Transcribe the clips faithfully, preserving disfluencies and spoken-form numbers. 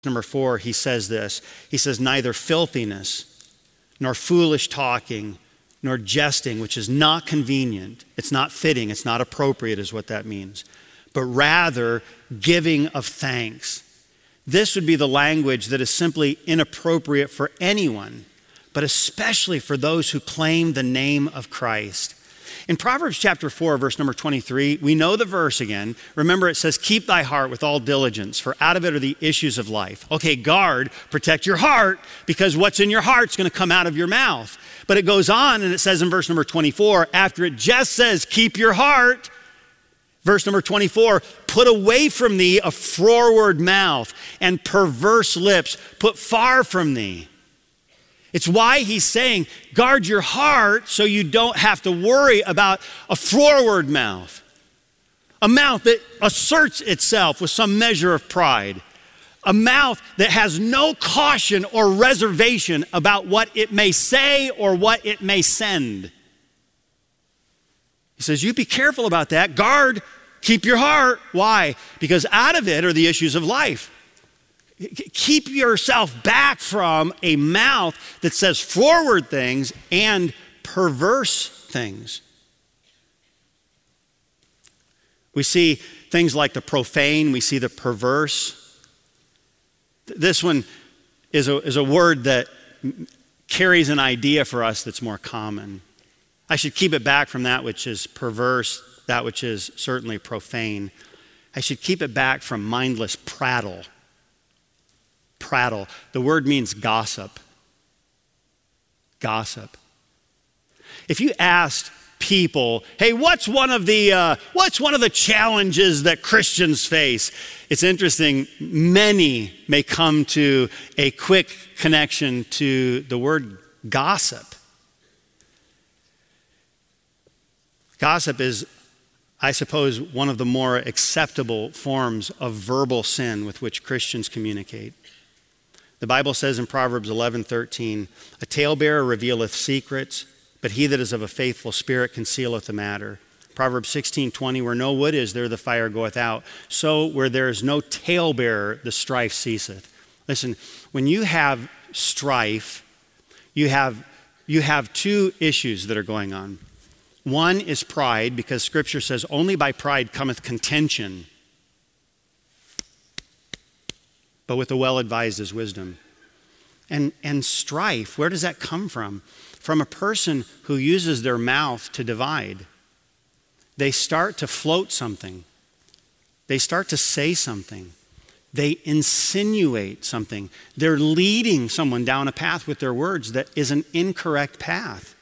Number four, he says this. He says, neither filthiness, nor foolish talking, nor jesting, which is not convenient. It's not fitting. It's not appropriate is what that means. But rather giving of thanks. This would be the language that is simply inappropriate for anyone, but especially for those who claim the name of Christ. In Proverbs chapter four, verse number twenty-three, we know the verse again. Remember, it says, keep thy heart with all diligence, for out of it are the issues of life. Okay, guard, protect your heart, because what's in your heart is going to come out of your mouth. But it goes on, and it says in verse number twenty-four, after it just says, keep your heart, verse number twenty-four, put away from thee a froward mouth and perverse lips, put far from thee. It's why he's saying, guard your heart so you don't have to worry about a froward mouth. A mouth that asserts itself with some measure of pride. A mouth that has no caution or reservation about what it may say or what it may send. He says, you be careful about that. Guard, keep your heart. Why? Because out of it are the issues of life. Keep yourself back from a mouth that says forward things and perverse things. We see things like the profane, we see the perverse. This one is a, is a word that carries an idea for us that's more common. I should keep it back from that which is perverse, that which is certainly profane. I should keep it back from mindless prattle. Prattle. The word means gossip. Gossip. If you asked people, hey, what's one of the uh, what's one of the challenges that Christians face? It's interesting. Many may come to a quick connection to the word gossip. Gossip is, I suppose, one of the more acceptable forms of verbal sin with which Christians communicate. The Bible says in Proverbs eleven thirteen, a talebearer revealeth secrets, but he that is of a faithful spirit concealeth the matter. Proverbs sixteen twenty, where no wood is, there the fire goeth out. So where there is no talebearer, the strife ceaseth. Listen, when you have strife, you have, you have two issues that are going on. One is pride, because Scripture says only by pride cometh contention, but with the well-advised is wisdom. And, and strife, where does that come from? From a person who uses their mouth to divide. They start to float something. They start to say something. They insinuate something. They're leading someone down a path with their words that is an incorrect path.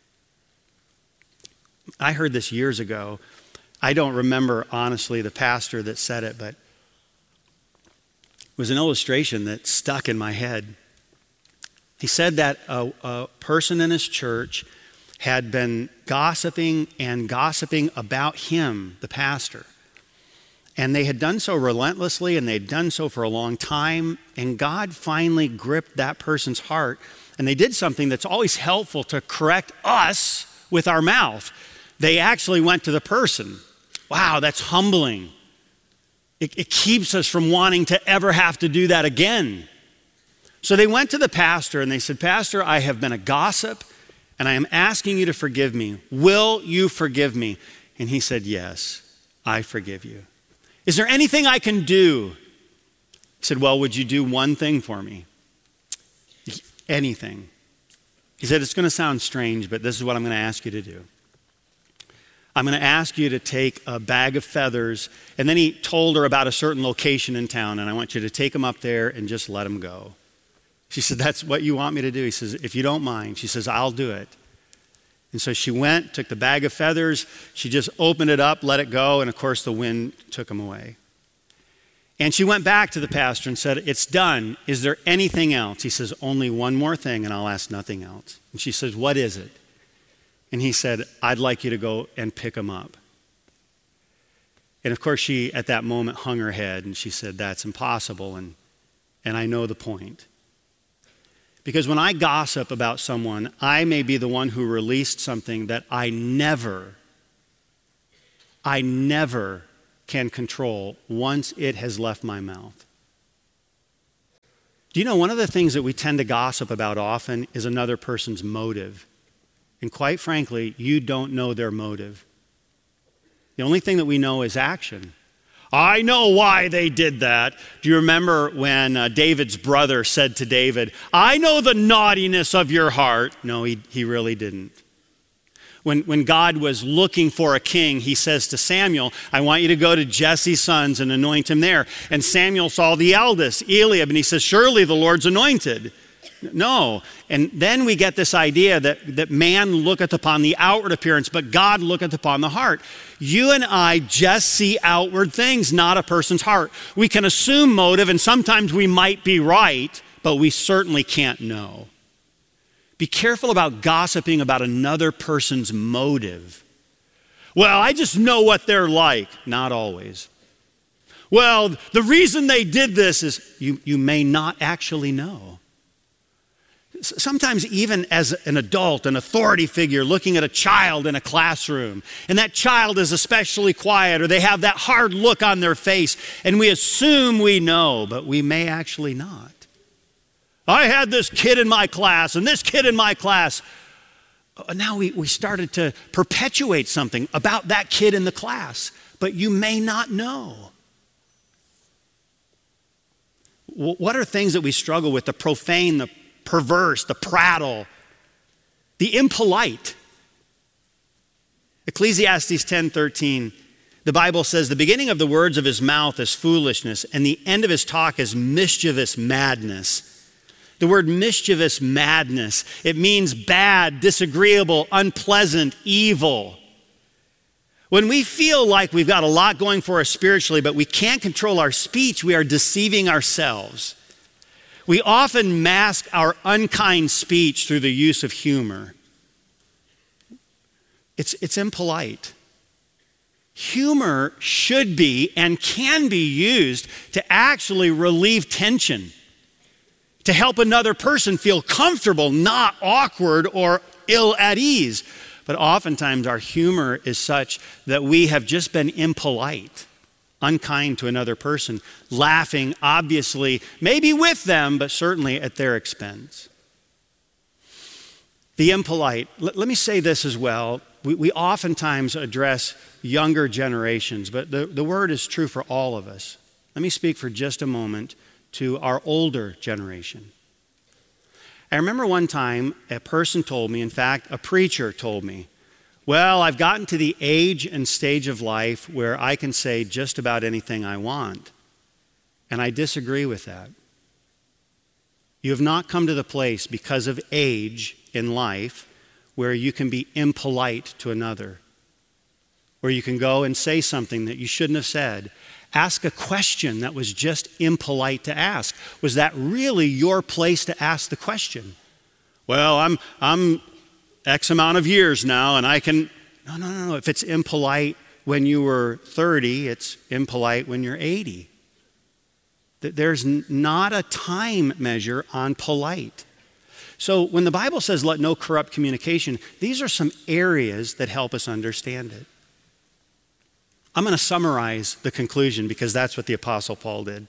I heard this years ago. I don't remember, honestly, the pastor that said it, but it was an illustration that stuck in my head. He said that a, a person in his church had been gossiping and gossiping about him, the pastor. And they had done so relentlessly, and they'd done so for a long time. And God finally gripped that person's heart. And they did something that's always helpful to correct us with our mouth. They actually went to the person. Wow, that's humbling. It, it keeps us from wanting to ever have to do that again. So they went to the pastor and they said, Pastor, I have been a gossip and I am asking you to forgive me. Will you forgive me? And he said, yes, I forgive you. Is there anything I can do? He said, well, would you do one thing for me? Anything. He said, it's going to sound strange, but this is what I'm going to ask you to do. I'm going to ask you to take a bag of feathers. And then he told her about a certain location in town, and I want you to take them up there and just let them go. She said, that's what you want me to do? He says, if you don't mind. She says, I'll do it. And so she went, took the bag of feathers. She just opened it up, let it go, and of course the wind took them away. And she went back to the pastor and said, it's done. Is there anything else? He says, only one more thing, and I'll ask nothing else. And she says, what is it? And he said, I'd like you to go and pick them up. And of course, she, at that moment, hung her head, and she said, that's impossible, and, and I know the point. Because when I gossip about someone, I may be the one who released something that I never, I never can control once it has left my mouth. Do you know one of the things that we tend to gossip about often is another person's motive? And quite frankly, you don't know their motive. The only thing that we know is action. I know why they did that. Do you remember when uh, David's brother said to David, I know the naughtiness of your heart? No, he, he really didn't. When, when God was looking for a king, he says to Samuel, I want you to go to Jesse's sons and anoint him there. And Samuel saw the eldest, Eliab, and he says, surely the Lord's anointed. No. And then we get this idea that, that man looketh upon the outward appearance, but God looketh upon the heart. You and I just see outward things, not a person's heart. We can assume motive, and sometimes we might be right, but we certainly can't know. Be careful about gossiping about another person's motive. Well, I just know what they're like. Not always. Well, the reason they did this is you, you may not actually know. Sometimes even as an adult, an authority figure looking at a child in a classroom, and that child is especially quiet or they have that hard look on their face, and we assume we know, but we may actually not. I had this kid in my class and this kid in my class. Now we, we started to perpetuate something about that kid in the class, but you may not know. What are things that we struggle with? The profane, the perverse, the prattle, the impolite. Ecclesiastes ten thirteen, the Bible says, the beginning of the words of his mouth is foolishness, and the end of his talk is mischievous madness. The word mischievous madness, it means bad, disagreeable, unpleasant, evil. When we feel like we've got a lot going for us spiritually, but we can't control our speech, we are deceiving ourselves. We often mask our unkind speech through the use of humor. It's, it's impolite. Humor should be and can be used to actually relieve tension, to help another person feel comfortable, not awkward or ill at ease. But oftentimes our humor is such that we have just been impolite, unkind to another person, laughing obviously, maybe with them, but certainly at their expense. The impolite. Let, let me say this as well. We, we oftentimes address younger generations, but the, the word is true for all of us. Let me speak for just a moment to our older generation. I remember one time a person told me, in fact, a preacher told me, well, I've gotten to the age and stage of life where I can say just about anything I want. And I disagree with that. You have not come to the place because of age in life where you can be impolite to another, where you can go and say something that you shouldn't have said. Ask a question that was just impolite to ask. Was that really your place to ask the question? Well, I'm I'm X amount of years now, and I can... No, no, no, no. If it's impolite when you were thirty, it's impolite when you're eighty. There's not a time measure on polite. So when the Bible says, let no corrupt communication, these are some areas that help us understand it. I'm going to summarize the conclusion because that's what the Apostle Paul did.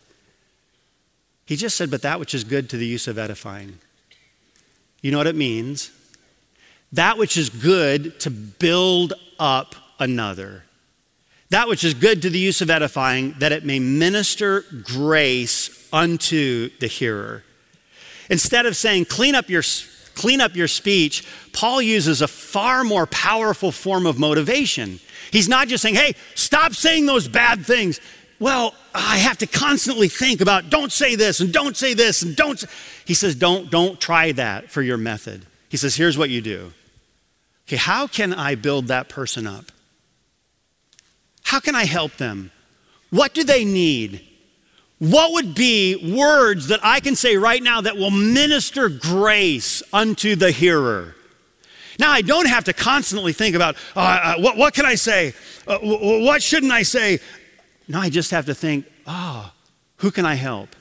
He just said, but that which is good to the use of edifying. You know what it means? That which is good to build up another. That which is good to the use of edifying, that it may minister grace unto the hearer. Instead of saying, clean up your clean up your speech, Paul uses a far more powerful form of motivation. He's not just saying, hey, stop saying those bad things. Well, I have to constantly think about, don't say this and don't say this and don't. He says, don't, don't try that for your method. He says, here's what you do. Okay, how can I build that person up? How can I help them? What do they need? What would be words that I can say right now that will minister grace unto the hearer? Now, I don't have to constantly think about, uh, uh, what, what can I say? Uh, w- what shouldn't I say? No, I just have to think, oh, who can I help?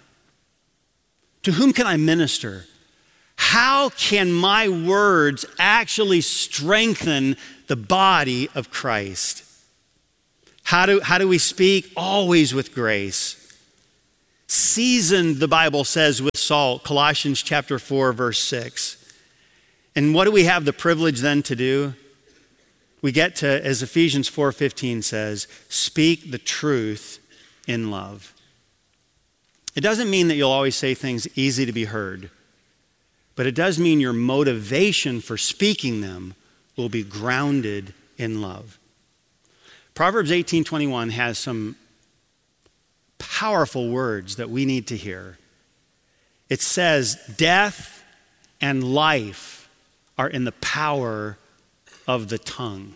To whom can I minister? How can my words actually strengthen the body of Christ? How do, how do we speak? Always with grace. seasoned, the Bible says, with salt, Colossians chapter four, verse six. And what do we have the privilege then to do? We get to, as Ephesians four fifteen says, speak the truth in love. It doesn't mean that you'll always say things easy to be heard, but it does mean your motivation for speaking them will be grounded in love. Proverbs eighteen twenty-one has some powerful words that we need to hear. It says, death and life are in the power of the tongue.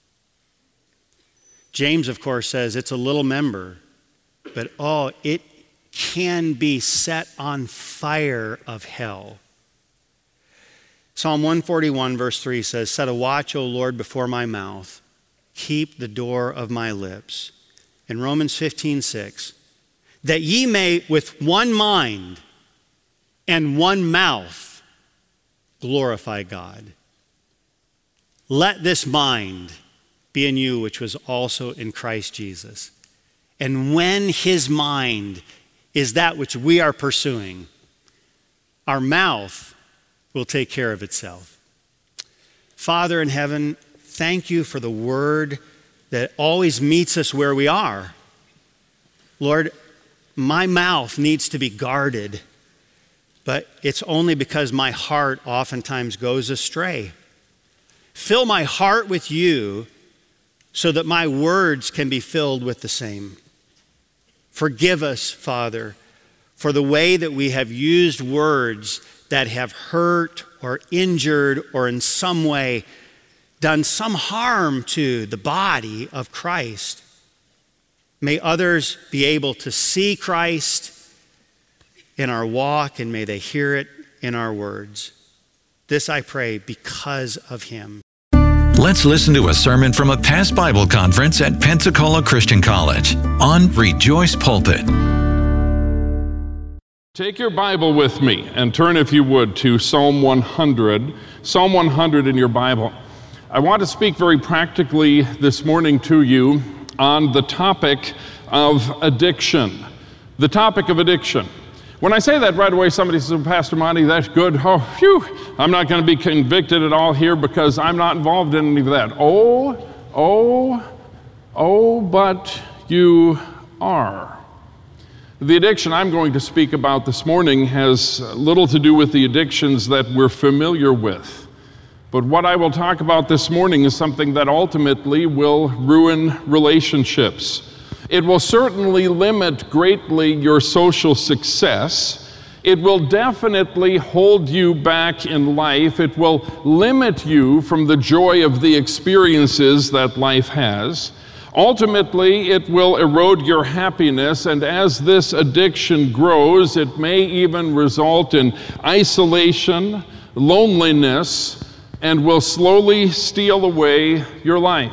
James, of course, says it's a little member, but oh, it can be set on fire of hell. Psalm one forty-one, verse three says, set a watch, O Lord, before my mouth. Keep the door of my lips. In Romans fifteen six, that ye may with one mind and one mouth glorify God. Let this mind be in you, which was also in Christ Jesus. And when his mind is that which we are pursuing, our mouth will take care of itself. Father in heaven, thank you for the word that always meets us where we are. Lord, my mouth needs to be guarded, but it's only because my heart oftentimes goes astray. Fill my heart with you so that my words can be filled with the same. Forgive us, Father, for the way that we have used words that have hurt or injured or in some way done some harm to the body of Christ. May others be able to see Christ in our walk, and may they hear it in our words. This I pray because of him. Let's listen to a sermon from a past Bible conference at Pensacola Christian College on Rejoice Pulpit. Take your Bible with me and turn, if you would, to Psalm one hundred. Psalm one hundred in your Bible. I want to speak very practically this morning to you on the topic of addiction. The topic of addiction. When I say that right away, somebody says, Pastor Monty, that's good. Oh, phew, I'm not going to be convicted at all here because I'm not involved in any of that. Oh, oh, oh, but you are. The addiction I'm going to speak about this morning has little to do with the addictions that we're familiar with. But what I will talk about this morning is something that ultimately will ruin relationships. It will certainly limit greatly your social success. It will definitely hold you back in life. It will limit you from the joy of the experiences that life has. Ultimately, it will erode your happiness, and as this addiction grows, it may even result in isolation, loneliness, and will slowly steal away your life.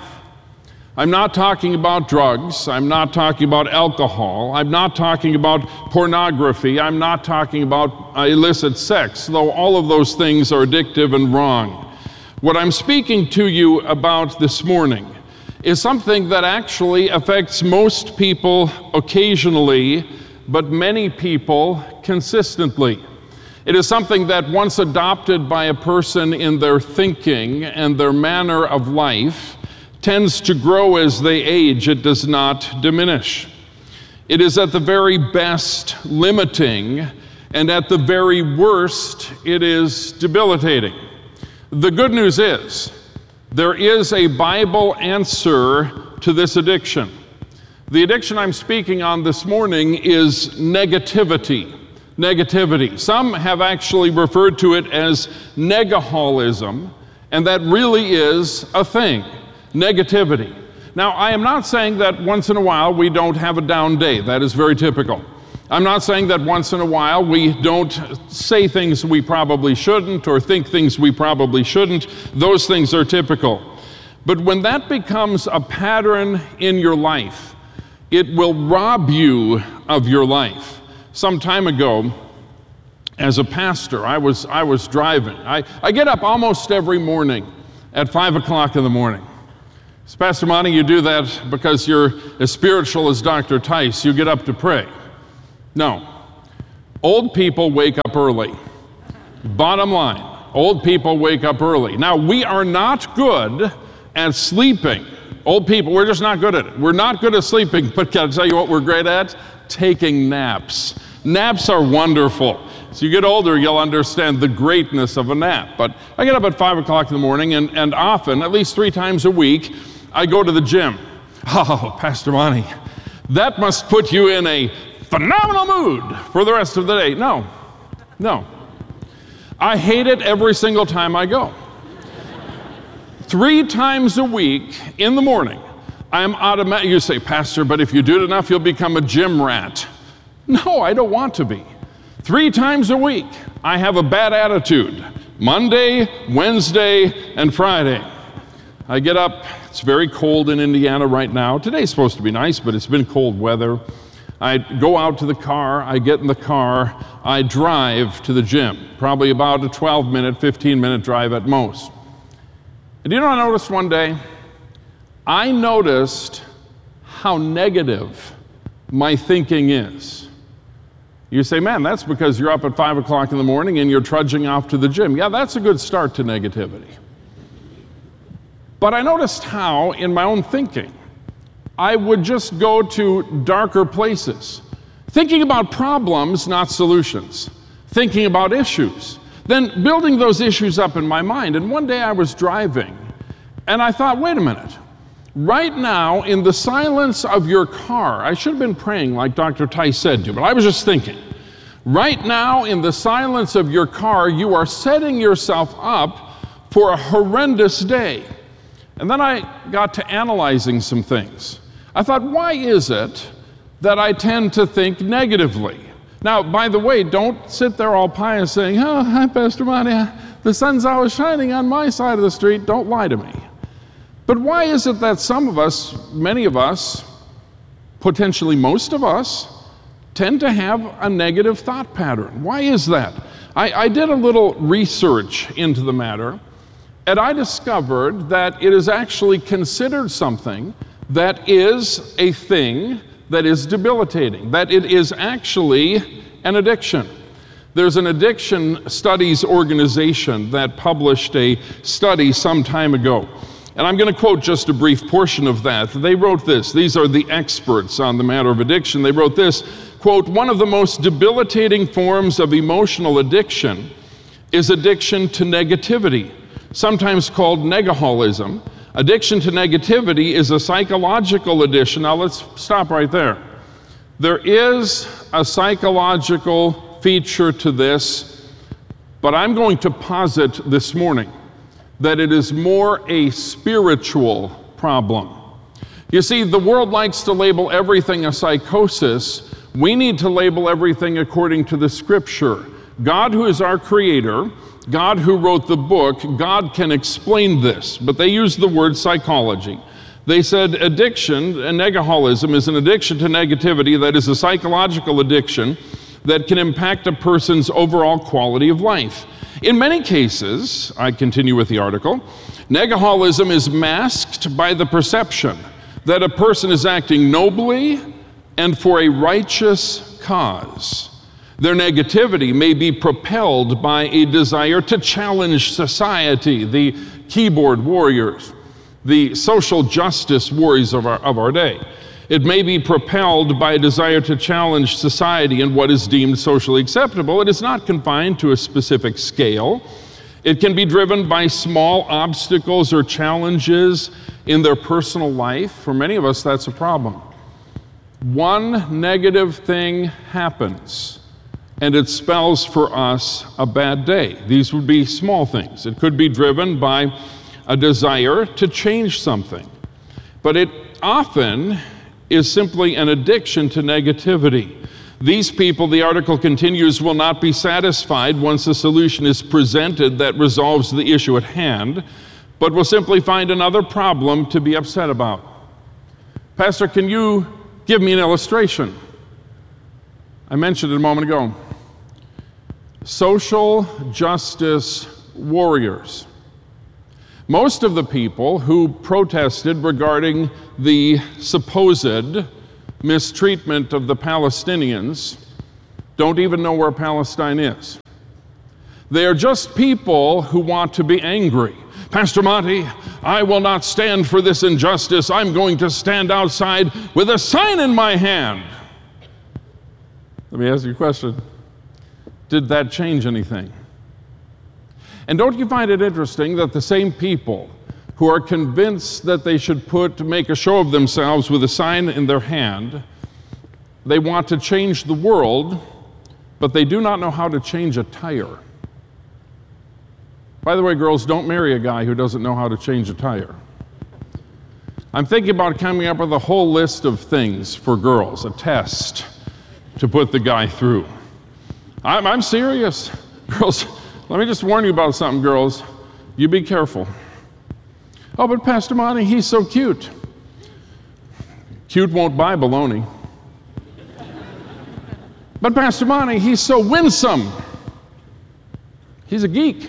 I'm not talking about drugs. I'm not talking about alcohol. I'm not talking about pornography. I'm not talking about illicit sex, though all of those things are addictive and wrong. What I'm speaking to you about this morning is something that actually affects most people occasionally, but many people consistently. It is something that once adopted by a person in their thinking and their manner of life tends to grow as they age. It does not diminish. It is at the very best limiting, and at the very worst, it is debilitating. The good news is, there is a Bible answer to this addiction. The addiction I'm speaking on this morning is negativity. Negativity. Some have actually referred to it as negaholism, and that really is a thing. Negativity. Now, I am not saying that once in a while we don't have a down day. That is very typical. I'm not saying that once in a while we don't say things we probably shouldn't or think things we probably shouldn't. Those things are typical. But when that becomes a pattern in your life, it will rob you of your life. Some time ago, as a pastor, I was I was driving. I, I get up almost every morning at five o'clock in the morning. So, Pastor Monty, you do that because you're as spiritual as Doctor Tice. You get up to pray. No. Old people wake up early. Bottom line, old people wake up early. Now, we are not good at sleeping. Old people, we're just not good at it. We're not good at sleeping, but can I tell you what we're great at? Taking naps. Naps are wonderful. As you get older, you'll understand the greatness of a nap. But I get up at five o'clock in the morning, and, and often, at least three times a week, I go to the gym. Oh, Pastor Monty, that must put you in a phenomenal mood for the rest of the day. No, no. I hate it every single time I go. Three times a week in the morning, I am automatic. You say, Pastor, but if you do it enough, you'll become a gym rat. No, I don't want to be. Three times a week, I have a bad attitude. Monday, Wednesday, and Friday. I get up, it's very cold in Indiana right now. Today's supposed to be nice, but it's been cold weather. I go out to the car, I get in the car, I drive to the gym. Probably about a twelve minute, fifteen minute drive at most. And you know what I noticed one day? I noticed how negative my thinking is. You say, man, that's because you're up at five o'clock in the morning and you're trudging off to the gym. Yeah, that's a good start to negativity. But I noticed how, in my own thinking, I would just go to darker places, thinking about problems, not solutions, thinking about issues, then building those issues up in my mind. And one day I was driving, and I thought, wait a minute. Right now, in the silence of your car, I should have been praying like Doctor Tice said to, but I was just thinking. Right now, in the silence of your car, you are setting yourself up for a horrendous day. And then I got to analyzing some things. I thought, why is it that I tend to think negatively? Now, by the way, don't sit there all pious saying, oh, hi, Pastor Monty, the sun's always shining on my side of the street. Don't lie to me. But why is it that some of us, many of us, potentially most of us, tend to have a negative thought pattern? Why is that? I, I did a little research into the matter, and I discovered that it is actually considered something that is a thing that is debilitating, that it is actually an addiction. There's an addiction studies organization that published a study some time ago. And I'm going to quote just a brief portion of that. They wrote this. These are the experts on the matter of addiction. They wrote this, quote, one of the most debilitating forms of emotional addiction is addiction to negativity, sometimes called negaholism. Addiction to negativity is a psychological addiction. Now let's stop right there. There is a psychological feature to this, but I'm going to posit this morning that it is more a spiritual problem. You see, the world likes to label everything a psychosis. We need to label everything according to the Scripture. God, who is our creator, God who wrote the book, God can explain this, but they used the word psychology. They said addiction, and negaholism, is an addiction to negativity that is a psychological addiction that can impact a person's overall quality of life. In many cases, I continue with the article, negaholism is masked by the perception that a person is acting nobly and for a righteous cause. Their negativity may be propelled by a desire to challenge society, the keyboard warriors, the social justice warriors of our, of our day. It may be propelled by a desire to challenge society and what is deemed socially acceptable. It is not confined to a specific scale. It can be driven by small obstacles or challenges in their personal life. For many of us, that's a problem. One negative thing happens, and it spells for us a bad day. These would be small things. It could be driven by a desire to change something, but it often is simply an addiction to negativity. These people, the article continues, will not be satisfied once a solution is presented that resolves the issue at hand, but will simply find another problem to be upset about. Pastor, can you give me an illustration? I mentioned it a moment ago. Social justice warriors. Most of the people who protested regarding the supposed mistreatment of the Palestinians don't even know where Palestine is. They are just people who want to be angry. Pastor Monty, I will not stand for this injustice. I'm going to stand outside with a sign in my hand. Let me ask you a question. Did that change anything? And don't you find it interesting that the same people who are convinced that they should put make a show of themselves with a sign in their hand, they want to change the world, but they do not know how to change a tire. By the way, girls, don't marry a guy who doesn't know how to change a tire. I'm thinking about coming up with a whole list of things for girls, a test to put the guy through. I'm, I'm serious. Girls, let me just warn you about something, girls. You be careful. Oh, but Pastor Monty, he's so cute. Cute won't buy baloney. But Pastor Monty, he's so winsome. He's a geek.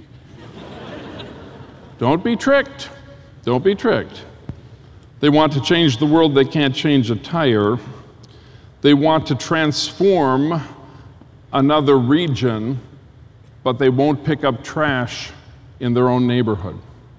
Don't be tricked. Don't be tricked. They want to change the world, they can't change a tire. They want to transform another region, but they won't pick up trash in their own neighborhood.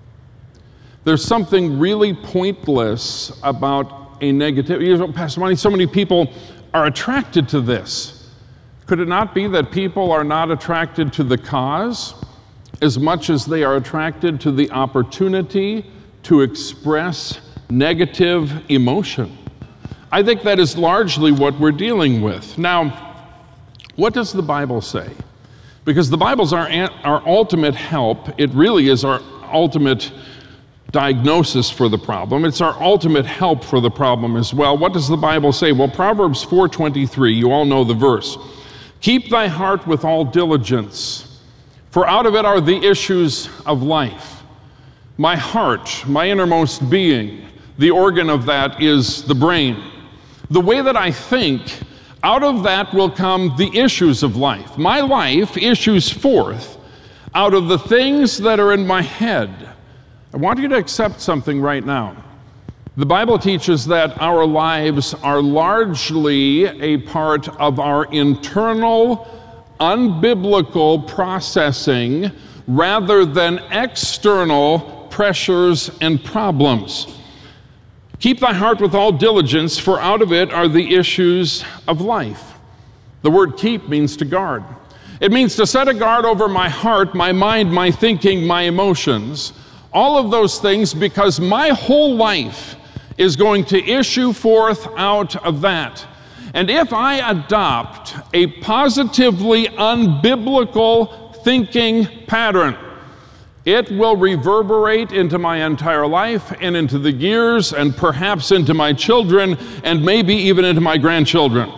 There's something really pointless about a negative. You know, Pastor Monty, so many people are attracted to this. Could it not be that people are not attracted to the cause as much as they are attracted to the opportunity to express negative emotion? I think that is largely what we're dealing with. Now, what does the Bible say? Because the Bible's our, our ultimate help. It really is our ultimate diagnosis for the problem. It's our ultimate help for the problem as well. What does the Bible say? Well, Proverbs four twenty-three, you all know the verse. Keep thy heart with all diligence, for out of it are the issues of life. My heart, my innermost being, the organ of that is the brain. The way that I think, out of that will come the issues of life. My life issues forth out of the things that are in my head. I want you to accept something right now. The Bible teaches that our lives are largely a part of our internal, unbiblical processing rather than external pressures and problems. Keep thy heart with all diligence, for out of it are the issues of life. The word keep means to guard. It means to set a guard over my heart, my mind, my thinking, my emotions, all of those things, because my whole life is going to issue forth out of that. And if I adopt a positively unbiblical thinking pattern, it will reverberate into my entire life and into the years and perhaps into my children and maybe even into my grandchildren.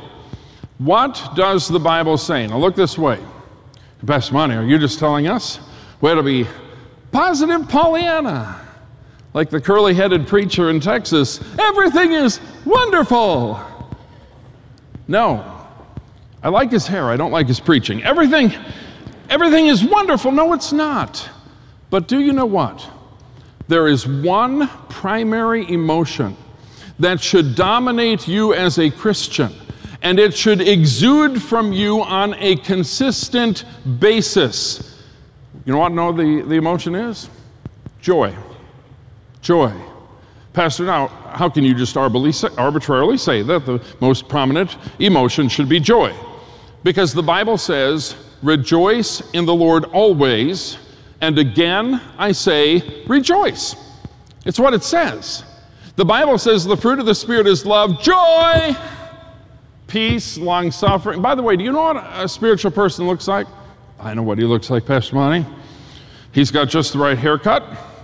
What does the Bible say? Now look this way. Pastor Monty, are you just telling us? Well, it'll be positive Pollyanna. Like the curly-headed preacher in Texas, everything is wonderful. No, I like his hair, I don't like his preaching. Everything, everything is wonderful. No, it's not. But do you know what? There is one primary emotion that should dominate you as a Christian, and it should exude from you on a consistent basis. You know what no, the, the emotion is? Joy. Joy. Pastor, now, how can you just arbitrarily say that the most prominent emotion should be joy? Because the Bible says, rejoice in the Lord always, and again I say, rejoice. It's what it says. The Bible says the fruit of the Spirit is love, joy, peace, long-suffering. By the way, do you know what a spiritual person looks like? I know what he looks like, Pastor Monty. He's got just the right haircut.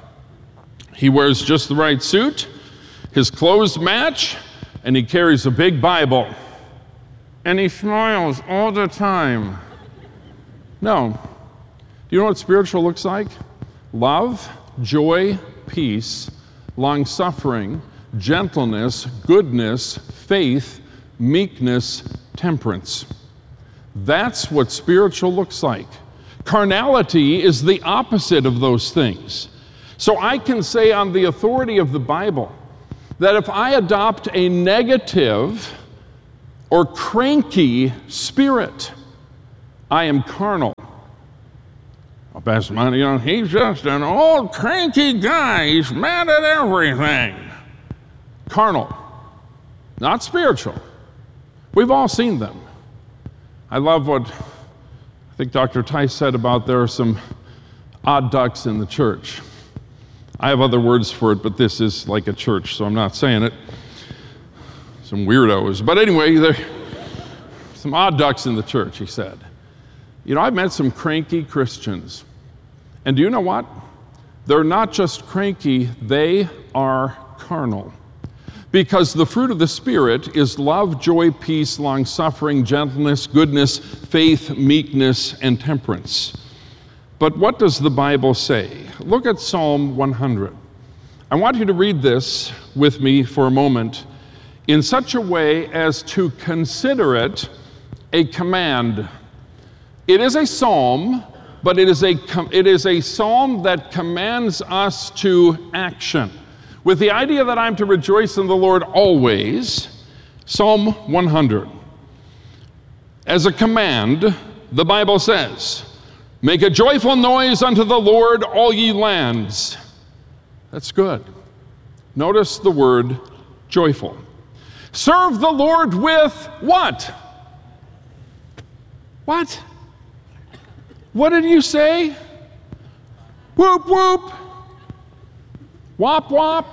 He wears just the right suit, his clothes match, and he carries a big Bible. And he smiles all the time. No. Do you know what spiritual looks like? Love, joy, peace, long-suffering, gentleness, goodness, faith, meekness, temperance. That's what spiritual looks like. Carnality is the opposite of those things. So I can say on the authority of the Bible that if I adopt a negative or cranky spirit. I am carnal. Well, Pastor Monty, you know, he's just an old cranky guy. He's mad at everything. Carnal, not spiritual. We've all seen them. I love what I think Doctor Tice said about there are some odd ducks in the church. I have other words for it, but this is like a church, so I'm not saying it. Some weirdos. But anyway, there some odd ducks in the church, he said. You know, I've met some cranky Christians. And do you know what? They're not just cranky, they are carnal. Because the fruit of the Spirit is love, joy, peace, long-suffering, gentleness, goodness, faith, meekness, and temperance. But what does the Bible say? Look at Psalm one hundred. I want you to read this with me for a moment in such a way as to consider it a command. It is a psalm, but it is a, it is a psalm that commands us to action. With the idea that I'm to rejoice in the Lord always, Psalm one hundred. As a command, the Bible says, make a joyful noise unto the Lord, all ye lands. That's good. Notice the word joyful. Serve the Lord with what? What? What did you say? Whoop, whoop. Wop, wop.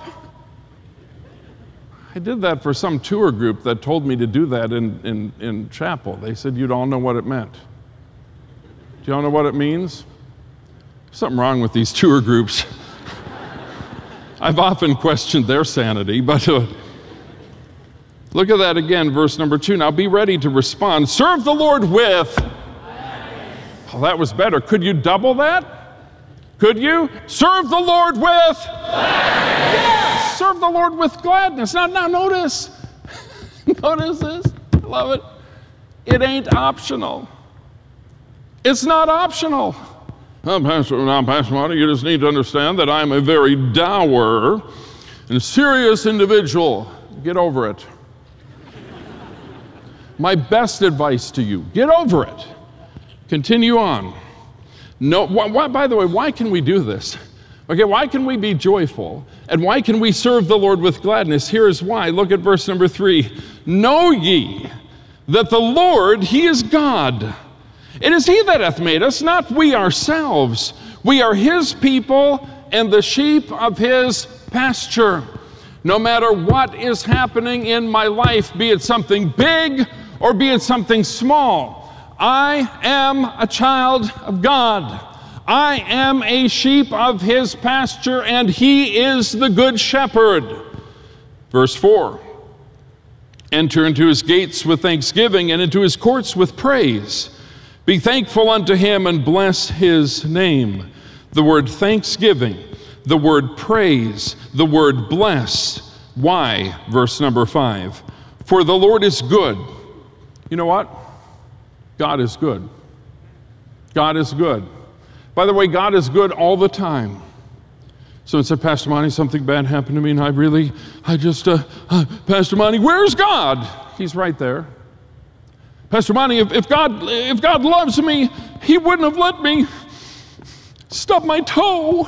I did that for some tour group that told me to do that in, in, in chapel. They said, you'd all know what it meant. Do you all know what it means? Something wrong with these tour groups. I've often questioned their sanity, but uh, look at that again, verse number two. Now be ready to respond. Serve the Lord with... Oh, that was better. Could you double that? Could you? Serve the Lord with... Yes! Serve the Lord with gladness. Now, now notice. Notice this. I love it. It ain't optional. It's not optional. Oh, Pastor, now, Pastor Marty, you just need to understand that I'm a very dour and serious individual. Get over it. My best advice to you, get over it. Continue on. No, why, why, by the way, why can we do this? Okay, why can we be joyful? And why can we serve the Lord with gladness? Here is why. Look at verse number three. Know ye that the Lord, He is God. It is He that hath made us, not we ourselves. We are His people and the sheep of His pasture. No matter what is happening in my life, be it something big or be it something small, I am a child of God. I am a sheep of His pasture, and He is the good shepherd. Verse four. Enter into His gates with thanksgiving and into His courts with praise. Be thankful unto Him and bless His name. The word thanksgiving, the word praise, the word bless. Why? Verse number five. For the Lord is good. You know what? God is good. God is good. By the way, God is good all the time. Someone said, Pastor Monty, something bad happened to me, and I really, I just, uh, uh, Pastor Monty, where's God? He's right there. Pastor Monty, if, if God, if God loves me, He wouldn't have let me stub my toe.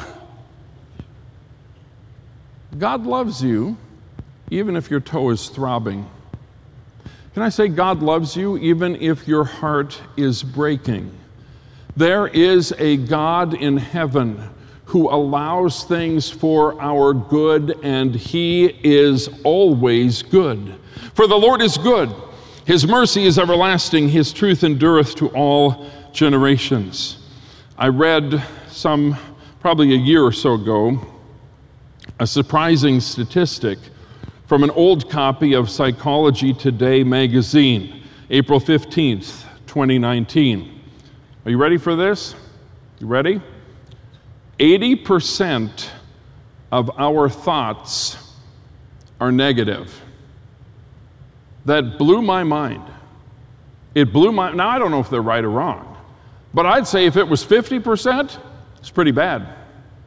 God loves you, even if your toe is throbbing. Can I say God loves you even if your heart is breaking? There is a God in heaven who allows things for our good, and He is always good. For the Lord is good. His mercy is everlasting. His truth endureth to all generations. I read some, probably a year or so ago, a surprising statistic from an old copy of Psychology Today magazine, April fifteenth, twenty nineteen. Are you ready for this? You ready? eighty percent of our thoughts are negative. That blew my mind. It blew my, now I don't know if they're right or wrong, but I'd say if it was fifty percent, it's pretty bad.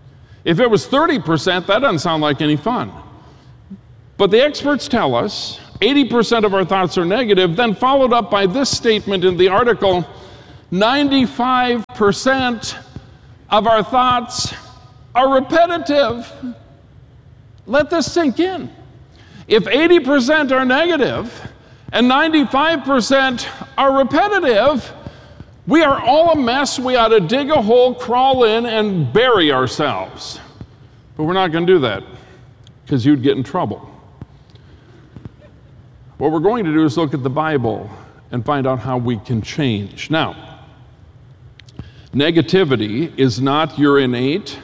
If it was thirty percent, that doesn't sound like any fun. But the experts tell us eighty percent of our thoughts are negative, then followed up by this statement in the article, ninety-five percent of our thoughts are repetitive. Let this sink in. If eighty percent are negative and ninety-five percent are repetitive, we are all a mess. We ought to dig a hole, crawl in, and bury ourselves. But we're not going to do that because you'd get in trouble. What we're going to do is look at the Bible and find out how we can change. Now, negativity is not your innate,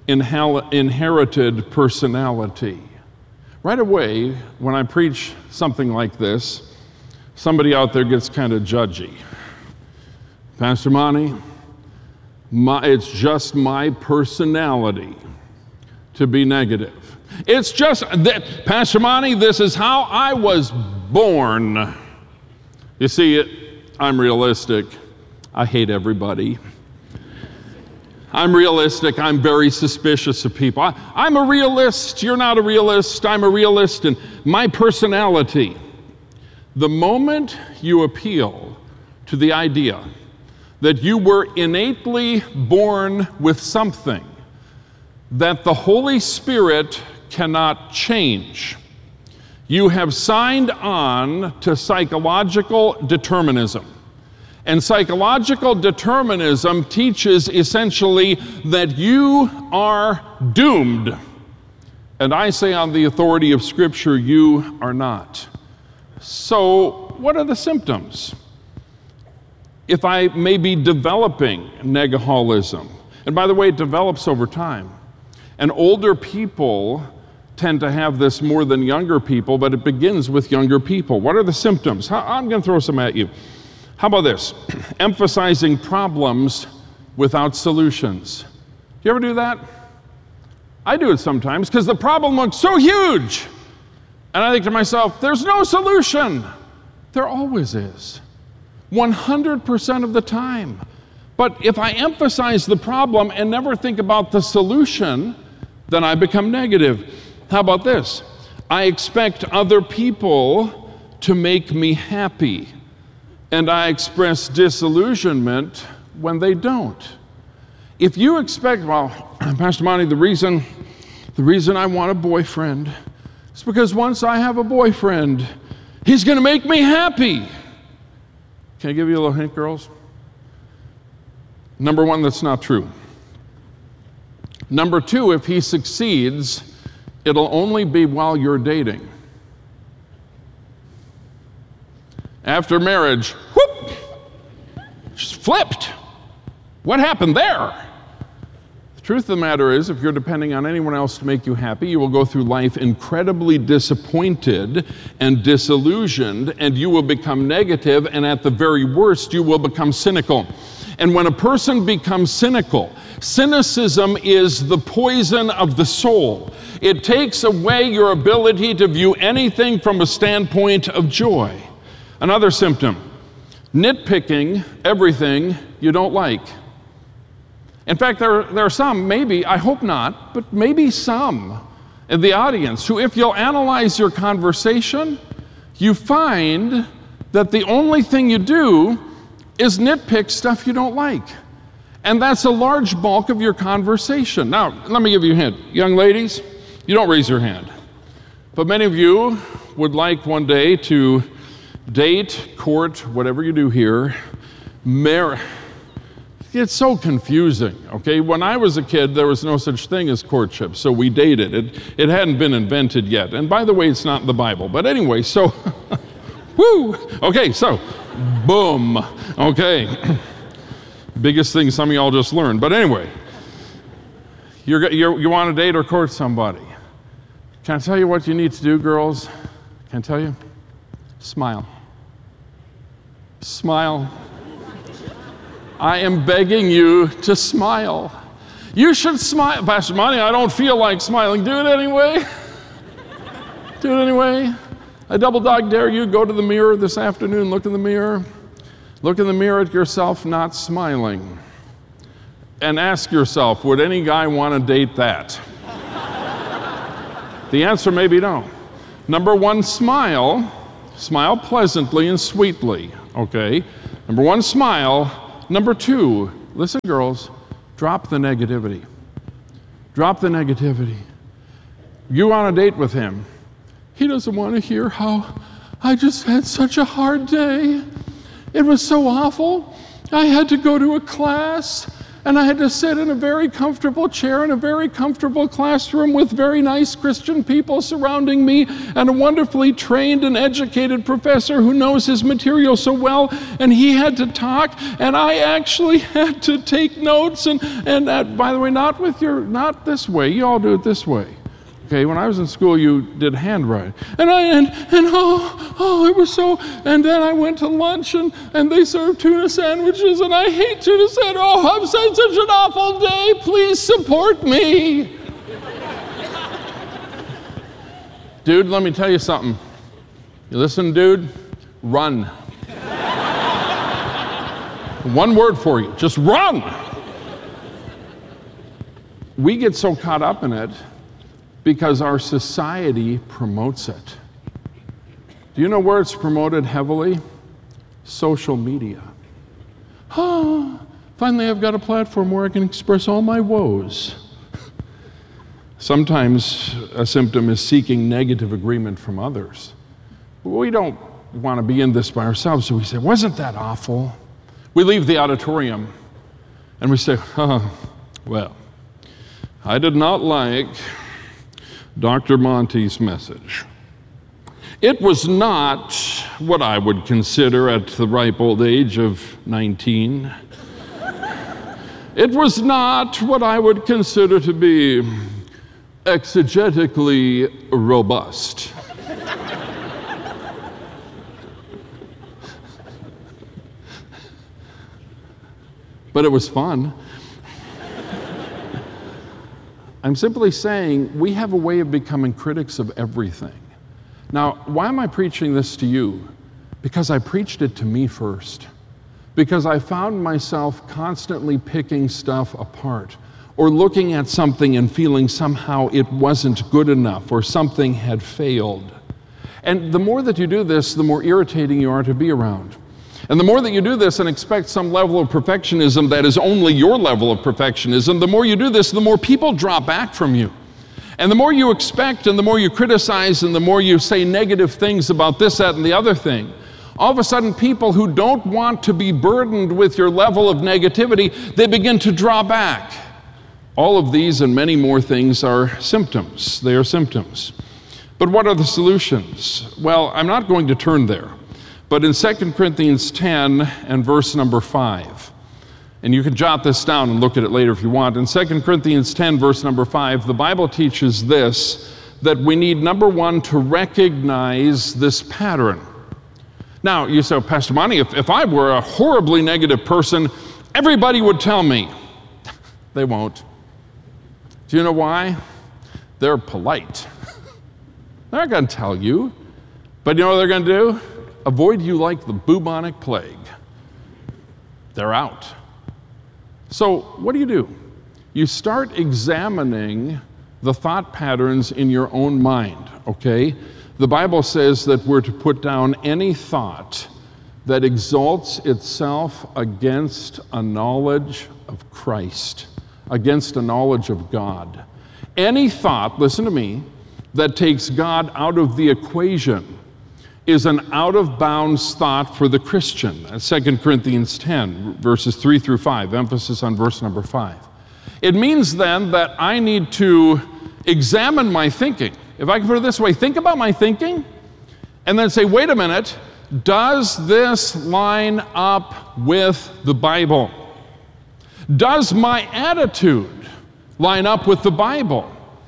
inherited personality. Right away, when I preach something like this, somebody out there gets kind of judgy. Pastor Monty, my, it's just my personality to be negative. It's just that, Pastor Monty, this is how I was born. You see, it, I'm realistic. I hate everybody. I'm realistic. I'm very suspicious of people. I, I'm a realist. You're not a realist. I'm a realist. And my personality, the moment you appeal to the idea that you were innately born with something that the Holy Spirit cannot change, you have signed on to psychological determinism. And psychological determinism teaches essentially that you are doomed. And I say on the authority of Scripture, you are not. So, what are the symptoms? If I may be developing negaholism, and by the way, it develops over time, and older people tend to have this more than younger people, but it begins with younger people. What are the symptoms? I'm going to throw some at you. How about this? Emphasizing problems without solutions. Do you ever do that? I do it sometimes because the problem looks so huge. And I think to myself, there's no solution. There always is. one hundred percent of the time. But if I emphasize the problem and never think about the solution, then I become negative. How about this? I expect other people to make me happy, and I express disillusionment when they don't. If you expect, well, Pastor Monty, the reason, the reason I want a boyfriend is because once I have a boyfriend, he's going to make me happy. Can I give you a little hint, girls? Number one, that's not true. Number two, if he succeeds, it'll only be while you're dating. After marriage, whoop, just flipped. What happened there? The truth of the matter is, if you're depending on anyone else to make you happy, you will go through life incredibly disappointed and disillusioned, and you will become negative, and at the very worst, you will become cynical. And when a person becomes cynical, cynicism is the poison of the soul. It takes away your ability to view anything from a standpoint of joy. Another symptom, nitpicking everything you don't like. In fact, there, there are some, maybe, I hope not, but maybe some in the audience who, if you'll analyze your conversation, you find that the only thing you do is nitpick stuff you don't like. And that's a large bulk of your conversation. Now, let me give you a hint. Young ladies, you don't raise your hand. But many of you would like one day to date, court, whatever you do here, marry. It's so confusing, okay? When I was a kid, there was no such thing as courtship, so we dated. It, it hadn't been invented yet. And by the way, it's not in the Bible. But anyway, so, woo! Okay, so, boom. Okay. Biggest thing some of y'all just learned. But anyway, you're, you're, you want to date or court somebody. Can I tell you what you need to do, girls? Can I tell you? Smile. Smile. I am begging you to smile. You should smile. Pastor Monty, I don't feel like smiling. Do it anyway. Do it anyway. I double dog dare you, go to the mirror this afternoon, look in the mirror. Look in the mirror at yourself not smiling. And ask yourself, would any guy want to date that? The answer may be no. Number one, smile. smile pleasantly and sweetly, okay? Number one, smile. Number two, listen, girls, drop the negativity. Drop the negativity. You on a date with him. He doesn't want to hear how I just had such a hard day. It was so awful. I had to go to a class, and I had to sit in a very comfortable chair in a very comfortable classroom with very nice Christian people surrounding me and a wonderfully trained and educated professor who knows his material so well, and he had to talk, and I actually had to take notes, and, and uh, by the way, not with your, not this way, you all do it this way. Okay, when I was in school, you did handwriting. And I, and, and oh, oh, it was so, and then I went to lunch and, and they served tuna sandwiches and I hate tuna sandwiches. Oh, I've had such an awful day. Please support me. Dude, let me tell you something. You listen, dude? Run. One word for you, just run. We get so caught up in it because our society promotes it. Do you know where it's promoted heavily? Social media. Ah, finally I've got a platform where I can express all my woes. Sometimes a symptom is seeking negative agreement from others. We don't want to be in this by ourselves, so we say, wasn't that awful? We leave the auditorium and we say, oh, well, I did not like Doctor Monty's message. It was not what I would consider at the ripe old age of nineteen. It was not what I would consider to be exegetically robust. But it was fun. I'm simply saying we have a way of becoming critics of everything. Now, why am I preaching this to you? Because I preached it to me first. Because I found myself constantly picking stuff apart or looking at something and feeling somehow it wasn't good enough or something had failed. And the more that you do this, the more irritating you are to be around. And the more that you do this and expect some level of perfectionism that is only your level of perfectionism, the more you do this, the more people drop back from you. And the more you expect and the more you criticize and the more you say negative things about this, that, and the other thing, all of a sudden people who don't want to be burdened with your level of negativity, they begin to draw back. All of these and many more things are symptoms. They are symptoms. But what are the solutions? Well, I'm not going to turn there. But in Second Corinthians ten and verse number five, and you can jot this down and look at it later if you want. In Second Corinthians ten, verse number five, the Bible teaches this, that we need, number one, to recognize this pattern. Now, you say, Pastor Monty, if, if I were a horribly negative person, everybody would tell me. They won't. Do you know why? They're polite. They're not going to tell you. But you know what they're going to do? Avoid you like the bubonic plague. They're out. So what do you do? You start examining the thought patterns in your own mind, okay? The Bible says that we're to put down any thought that exalts itself against a knowledge of Christ, against a knowledge of God. Any thought, listen to me, that takes God out of the equation is an out-of-bounds thought for the Christian. That's Second Corinthians ten, verses three through five, emphasis on verse number five. It means then that I need to examine my thinking. If I can put it this way, think about my thinking, and then say, wait a minute, does this line up with the Bible? Does my attitude line up with the Bible?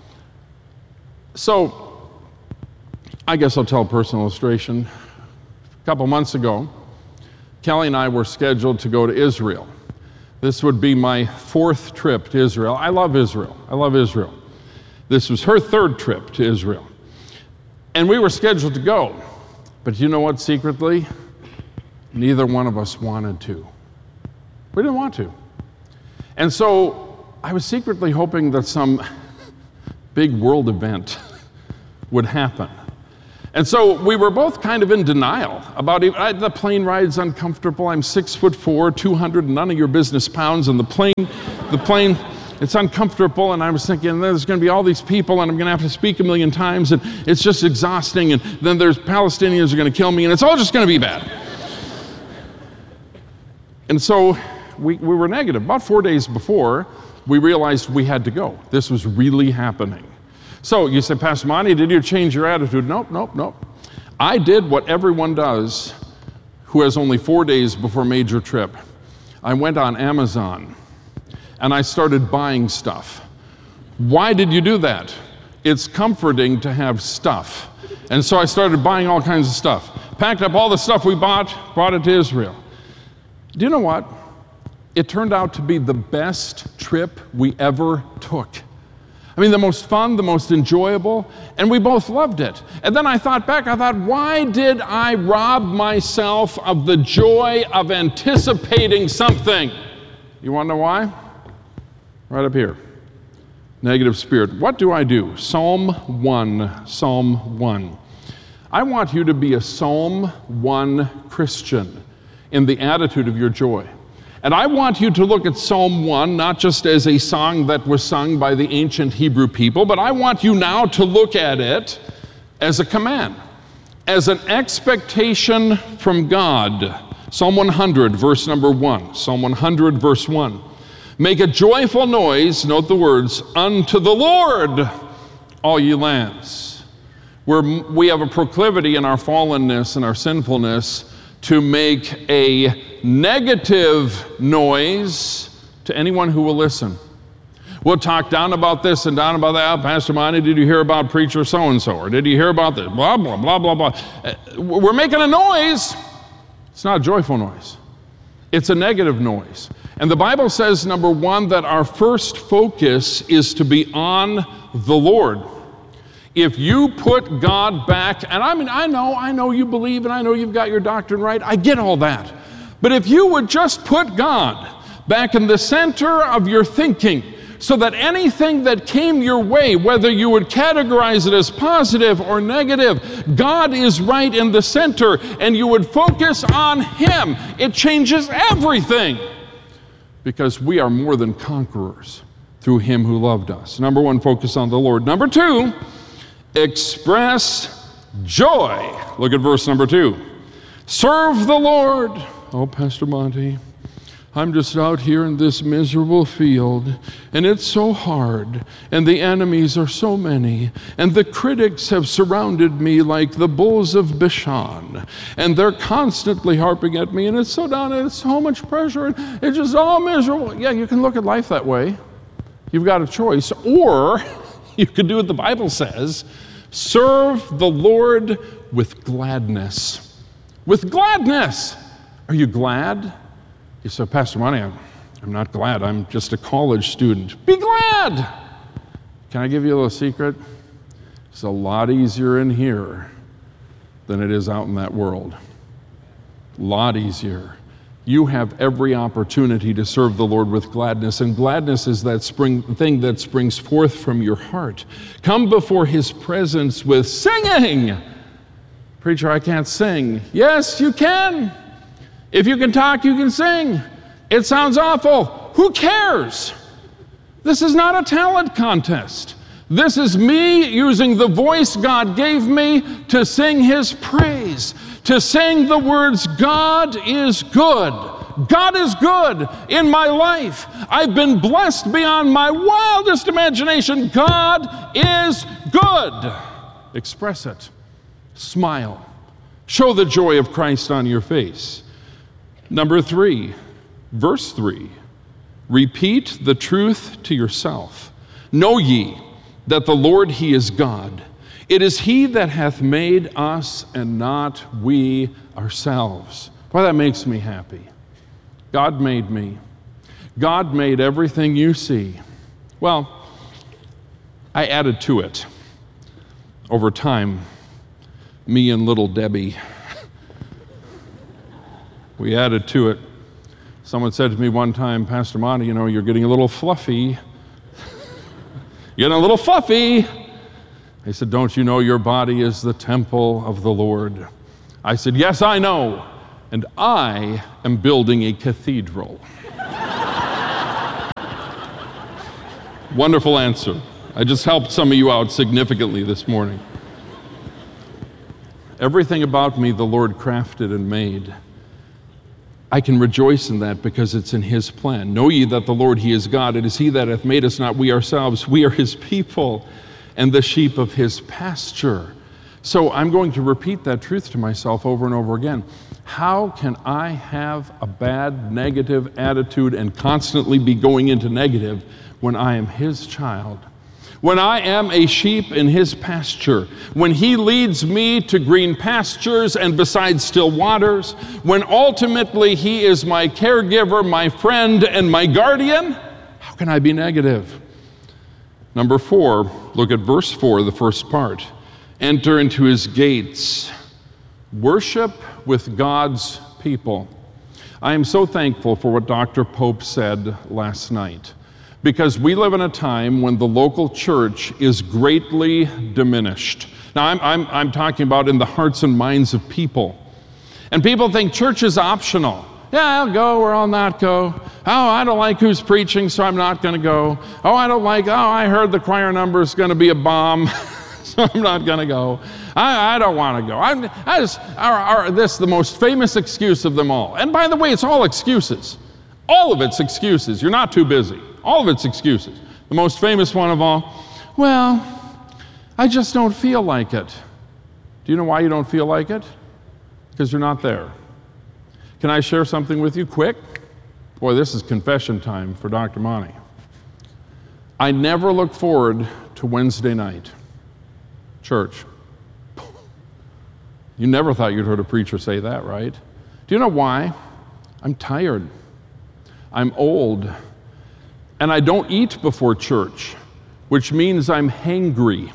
So, I guess I'll tell a personal illustration. A couple months ago, Kelly and I were scheduled to go to Israel. This would be my fourth trip to Israel. I love Israel. I love Israel. This was her third trip to Israel. And we were scheduled to go. But you know what, secretly? Neither one of us wanted to. We didn't want to. And so I was secretly hoping that some big world event would happen. And so we were both kind of in denial about it. I, the plane ride's uncomfortable. I'm six foot four, two hundred, none of your business pounds, and the plane, the plane, it's uncomfortable. And I was thinking, there's going to be all these people, and I'm going to have to speak a million times, and it's just exhausting. And then there's Palestinians are going to kill me, and it's all just going to be bad. And so we, we were negative. About four days before, we realized we had to go. This was really happening. So you say, Pastor Monty, did you change your attitude? Nope, nope, nope. I did what everyone does who has only four days before a major trip. I went on Amazon and I started buying stuff. Why did you do that? It's comforting to have stuff. And so I started buying all kinds of stuff. Packed up all the stuff we bought, brought it to Israel. Do you know what? It turned out to be the best trip we ever took. I mean, the most fun, the most enjoyable, and we both loved it. And then I thought back, I thought, why did I rob myself of the joy of anticipating something? You want to know why? Right up here. Negative spirit. What do I do? Psalm one, Psalm one. I want you to be a Psalm one Christian in the attitude of your joy. And I want you to look at Psalm one, not just as a song that was sung by the ancient Hebrew people, but I want you now to look at it as a command, as an expectation from God. Psalm one hundred, verse number one. Psalm one hundred, verse one. Make a joyful noise, note the words, unto the Lord, all ye lands. Where we have a proclivity in our fallenness and our sinfulness to make a negative noise to anyone who will listen. We'll talk down about this and down about that. Pastor Monty, did you hear about preacher so-and-so? Or did you hear about this? Blah, blah, blah, blah, blah. We're making a noise. It's not a joyful noise. It's a negative noise. And the Bible says, number one, that our first focus is to be on the Lord. If you put God back, and I mean, I know, I know you believe, and I know you've got your doctrine right, I get all that. But if you would just put God back in the center of your thinking, so that anything that came your way, whether you would categorize it as positive or negative, God is right in the center, and you would focus on Him, it changes everything. Because we are more than conquerors through Him who loved us. Number one, focus on the Lord. Number two, express joy. Look at verse number two. Serve the Lord. Oh, Pastor Monty, I'm just out here in this miserable field, and it's so hard, and the enemies are so many, and the critics have surrounded me like the bulls of Bashan, and they're constantly harping at me, and it's so down, and it's so much pressure, and it's just all miserable. Yeah, you can look at life that way. You've got a choice. Or you could do what the Bible says, serve the Lord with gladness. With gladness. Are you glad? You say, Pastor Monty, I'm, I'm not glad. I'm just a college student. Be glad. Can I give you a little secret? It's a lot easier in here than it is out in that world. A lot easier. You have every opportunity to serve the Lord with gladness, and gladness is that spring thing that springs forth from your heart. Come before His presence with singing. Preacher, I can't sing. Yes, you can. If you can talk, you can sing. It sounds awful. Who cares? This is not a talent contest. This is me using the voice God gave me to sing His praise, to sing the words, God is good. God is good in my life. I've been blessed beyond my wildest imagination. God is good. Express it. Smile. Show the joy of Christ on your face. Number three, verse three, repeat the truth to yourself. Know ye that the Lord, He is God. It is He that hath made us and not we ourselves. Boy, that makes me happy. God made me. God made everything you see. Well, I added to it. Over time, me and little Debbie, we added to it. Someone said to me one time, Pastor Monty, you know, you're getting a little fluffy. You're getting a little fluffy. They said, don't you know your body is the temple of the Lord? I said, yes, I know, and I am building a cathedral. Wonderful answer. I just helped some of you out significantly this morning. Everything about me the Lord crafted and made. I can rejoice in that because it's in His plan. Know ye that the Lord, He is God. It is He that hath made us, not we ourselves. We are His people and the sheep of His pasture. So I'm going to repeat that truth to myself over and over again. How can I have a bad, negative attitude and constantly be going into negative when I am His child? When I am a sheep in His pasture, when He leads me to green pastures and beside still waters, when ultimately He is my caregiver, my friend, and my guardian, how can I be negative? Number four, look at verse four, the first part. Enter into His gates. Worship with God's people. I am so thankful for what Doctor Pope said last night, because we live in a time when the local church is greatly diminished. Now, I'm, I'm, I'm talking about in the hearts and minds of people. And people think church is optional. Yeah, I'll go or I'll not go. Oh, I don't like who's preaching, so I'm not going to go. Oh, I don't like, oh, I heard the choir number is going to be a bomb, so I'm not going to go. I, I don't want to go. I'm, I just, are, are, this the most famous excuse of them all. And by the way, it's all excuses. All of it's excuses. You're not too busy. All of it's excuses. The most famous one of all, well, I just don't feel like it. Do you know why you don't feel like it? Because you're not there. Can I share something with you quick? Boy, this is confession time for Doctor Monty. I never look forward to Wednesday night church. You never thought you'd heard a preacher say that, right? Do you know why? I'm tired. I'm old. And I don't eat before church, which means I'm hangry.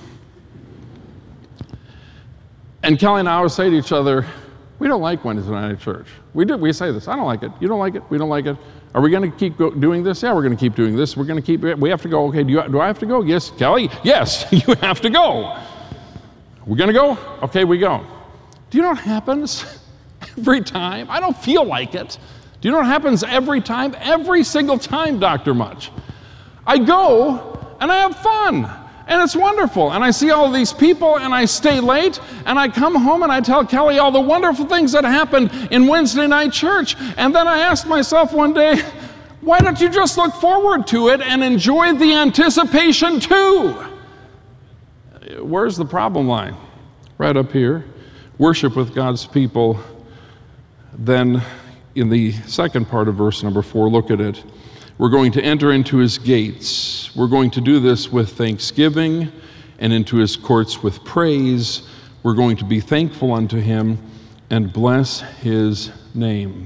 And Kelly and I always say to each other, we don't like Wednesday night at church. We do. We say this. I don't like it. You don't like it. We don't like it. Are we going to keep go- doing this? Yeah, we're going to keep doing this. We're going to keep. We have to go. Okay. Do, you, do I have to go? Yes, Kelly. Yes, you have to go. We're going to go. Okay, we go. Do you know what happens every time? I don't feel like it. Do you know what happens every time? Every single time, Doctor Much. I go and I have fun. And it's wonderful. And I see all of these people and I stay late and I come home and I tell Kelly all the wonderful things that happened in Wednesday night church. And then I asked myself one day, why don't you just look forward to it and enjoy the anticipation too? Where's the problem line? Right up here. Worship with God's people. Then in the second part of verse number four, look at it. We're going to enter into His gates. We're going to do this with thanksgiving and into His courts with praise. We're going to be thankful unto Him and bless His name.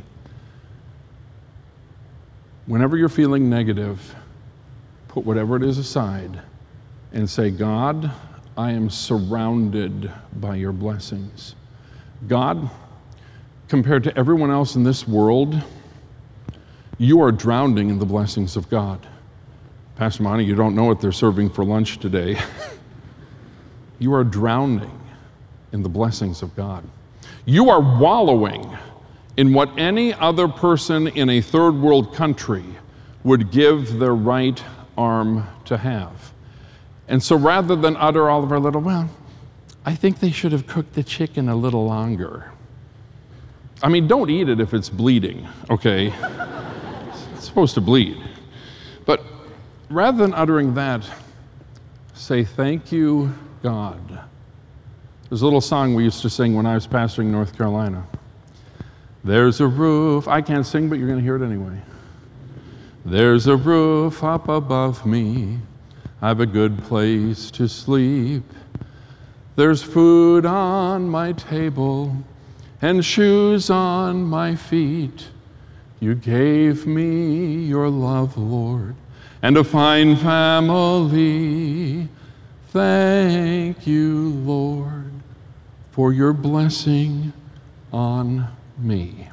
Whenever you're feeling negative, put whatever it is aside and say, God, I am surrounded by your blessings. God, compared to everyone else in this world, you are drowning in the blessings of God. Pastor Monty, you don't know what they're serving for lunch today. You are drowning in the blessings of God. You are wallowing in what any other person in a third world country would give their right arm to have. And so rather than utter all of our little, well, I think they should have cooked the chicken a little longer. I mean, don't eat it if it's bleeding, okay? It's supposed to bleed. But rather than uttering that, say, thank you, God. There's a little song we used to sing when I was pastoring North Carolina. There's a roof. I can't sing, but you're going to hear it anyway. There's a roof up above me. I've a good place to sleep. There's food on my table and shoes on my feet. You gave me your love, Lord, and a fine family. Thank you, Lord, for your blessing on me.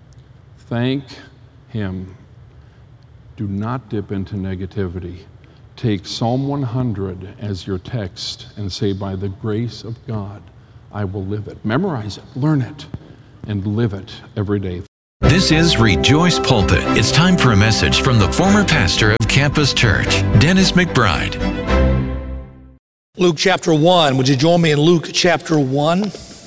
Thank Him. Do not dip into negativity. take Psalm one hundred as your text and say, by the grace of God, I will live it. Memorize it, learn it, and live it every day. This is Rejoice Pulpit. It's time for a message from the former pastor of Campus Church, Dennis McBride. Luke chapter one. Would you join me in Luke chapter one?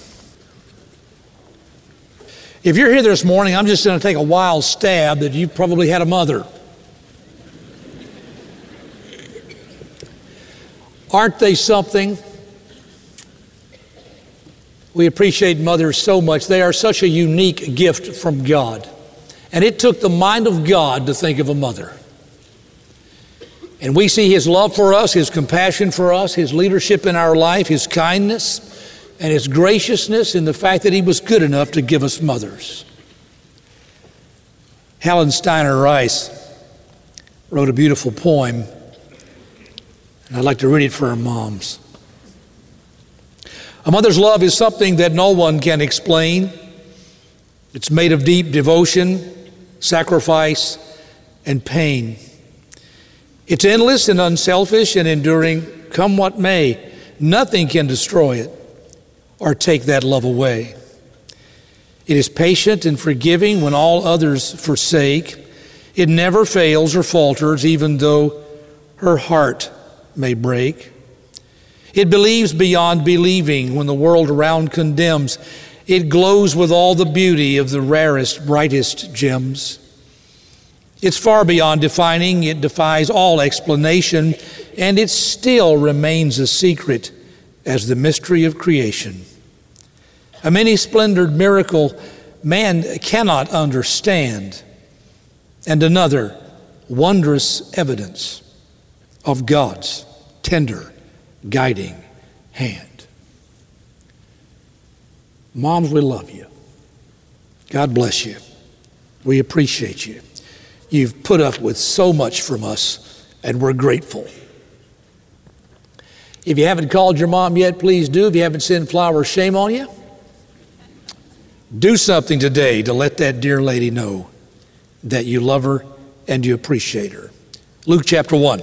If you're here this morning, I'm just going to take a wild stab that you've probably had a mother. Aren't they something? We appreciate mothers so much. They are such a unique gift from God. And it took the mind of God to think of a mother. And we see His love for us, His compassion for us, His leadership in our life, His kindness, and His graciousness in the fact that He was good enough to give us mothers. Helen Steiner Rice wrote a beautiful poem, and I'd like to read it for our moms. A mother's love is something that no one can explain. It's made of deep devotion, sacrifice, and pain. It's endless and unselfish and enduring, come what may. Nothing can destroy it or take that love away. It is patient and forgiving when all others forsake. It never fails or falters, even though her heart may break. It believes beyond believing when the world around condemns. It glows with all the beauty of the rarest, brightest gems. It's far beyond defining. It defies all explanation, and it still remains a secret as the mystery of creation. A many-splendored miracle man cannot understand, and another wondrous evidence of God's tender guiding hand. Moms, we love you. God bless you. We appreciate you. You've put up with so much from us, and we're grateful. If you haven't called your mom yet, please do. If you haven't sent flowers, shame on you. Do something today to let that dear lady know that you love her and you appreciate her. Luke chapter one.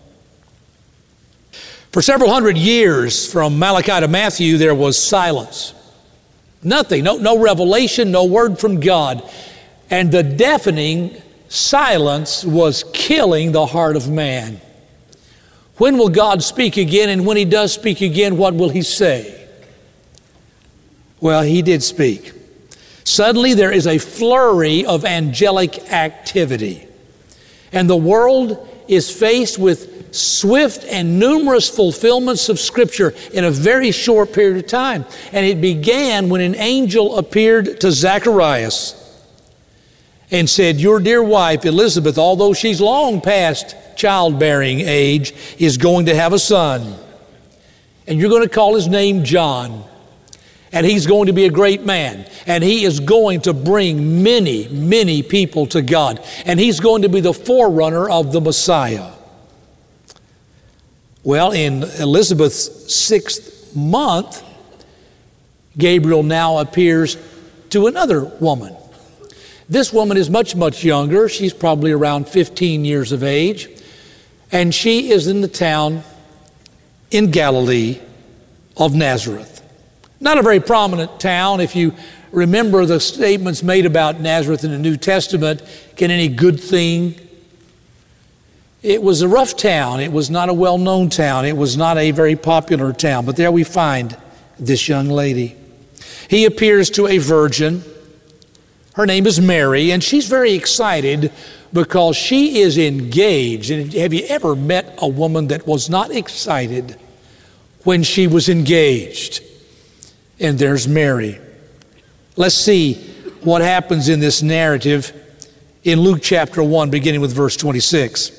For several hundred years, from Malachi to Matthew, there was silence. Nothing, no, no revelation, no word from God. And the deafening silence was killing the heart of man. When will God speak again? And when He does speak again, what will He say? Well, He did speak. Suddenly there is a flurry of angelic activity. And the world is faced with swift and numerous fulfillments of Scripture in a very short period of time. And it began when an angel appeared to Zacharias and said, your dear wife Elizabeth, although she's long past childbearing age, is going to have a son. And you're going to call his name John. And he's going to be a great man. And he is going to bring many, many people to God. And he's going to be the forerunner of the Messiah. Well, in Elizabeth's sixth month, Gabriel now appears to another woman. This woman is much, much younger. She's probably around fifteen years of age. And she is in the town in Galilee of Nazareth. Not a very prominent town. If you remember the statements made about Nazareth in the New Testament, can any good thing? It was a rough town. It was not a well-known town. It was not a very popular town. But there we find this young lady. He appears to a virgin. Her name is Mary, and she's very excited because she is engaged. And have you ever met a woman that was not excited when she was engaged? And there's Mary. Let's see what happens in this narrative in Luke chapter one, beginning with verse twenty-six.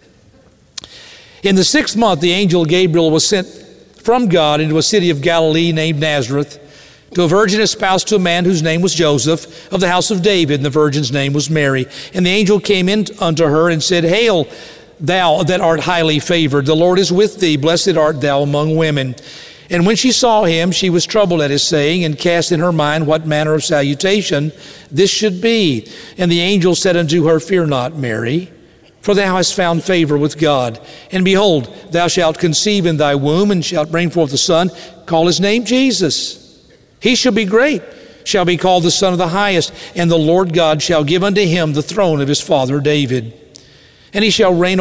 In the sixth month, the angel Gabriel was sent from God into a city of Galilee named Nazareth to a virgin espoused to a man whose name was Joseph of the house of David, and the virgin's name was Mary. And the angel came in unto her and said, Hail, thou that art highly favored, the Lord is with thee, blessed art thou among women. And when she saw him, she was troubled at his saying, and cast in her mind what manner of salutation this should be. And the angel said unto her, Fear not, Mary, For thou hast found favor with God. And behold, thou shalt conceive in thy womb, and shalt bring forth a son. Call his name Jesus. He shall be great, shall be called the Son of the Highest. And the Lord God shall give unto him the throne of his father David. And he shall reign